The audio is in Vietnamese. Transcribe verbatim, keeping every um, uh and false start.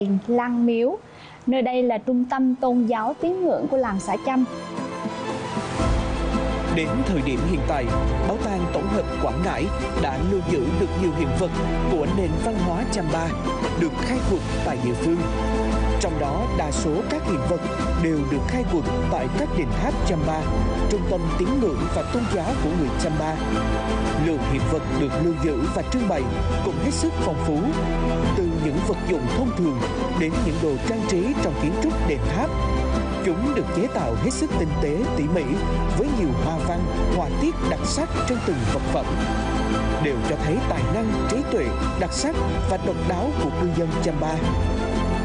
Lăng Miếu. Nơi đây là trung tâm tôn giáo tín ngưỡng của làng xã Chăm. Đến thời điểm hiện tại, Bảo tàng Tổng hợp Quảng Ngãi đã lưu giữ được nhiều hiện vật của nền văn hóa Chăm Ba được khai quật tại địa phương. Trong đó, đa số các hiện vật đều được khai quật tại các đền tháp Chăm Ba, trung tâm tín ngưỡng và tôn giáo của người Chăm Ba. Lượng hiện vật được lưu giữ và trưng bày cũng hết sức phong phú, từ những vật dụng thông thường đến những đồ trang trí trong kiến trúc đền tháp. Chúng được chế tạo hết sức tinh tế, tỉ mỉ với nhiều hoa văn, họa tiết đặc sắc trên từng vật phẩm, đều cho thấy tài năng, trí tuệ, đặc sắc và độc đáo của cư dân Chăm Ba.